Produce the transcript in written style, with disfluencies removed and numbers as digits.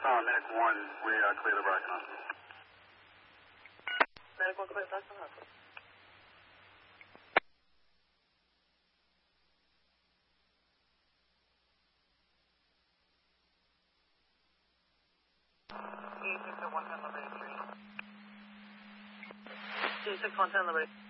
Medic 1, we clear the Bracken Hospital. Medic 1, clear the Bracken Hospital. E6 at 110 Liberty 3. E6 110 Liberty.